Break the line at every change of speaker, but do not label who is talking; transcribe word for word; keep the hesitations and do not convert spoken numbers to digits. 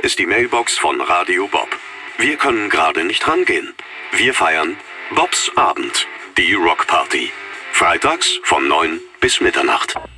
ist die Mailbox von Radio Bob. Wir können gerade nicht rangehen. Wir feiern Bobs Abend, die Rockparty. Freitags von neun bis Mitternacht.